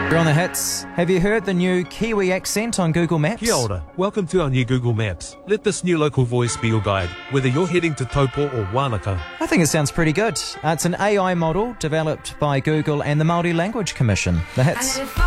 You're on the hits. Have you heard the new Kiwi accent on Google Maps? Kia ora. Welcome to our new Google Maps. Let this new local voice be your guide, whether you're heading to Taupo or Wānaka. I think it sounds pretty good. It's an AI model developed by Google and the Māori Language Commission. The hits.